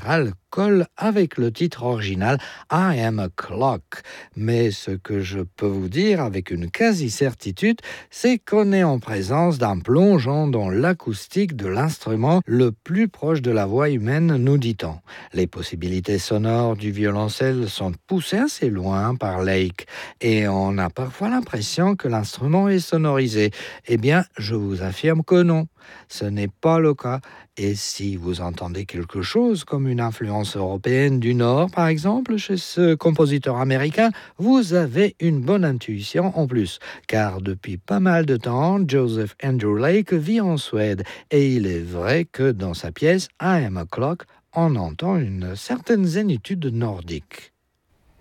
général colle avec le titre original I Am a Clock. Mais ce que je peux vous dire avec une quasi-certitude, c'est qu'on est en présence d'un plongeon dans l'acoustique de l'instrument le plus proche de la voix humaine, nous dit-on. Les possibilités sonores du violoncelle sont poussées assez loin par Lake et on a parfois l'impression que l'instrument est sonorisé. Eh bien, je vous affirme que non, ce n'est pas le cas. Et si vous entendez quelque chose comme une influence européenne du Nord, par exemple, chez ce compositeur américain, vous avez une bonne intuition en plus. Car depuis pas mal de temps, Joseph Andrew Lake vit en Suède. Et il est vrai que dans sa pièce I Am a Clock, on entend une certaine zénitude nordique.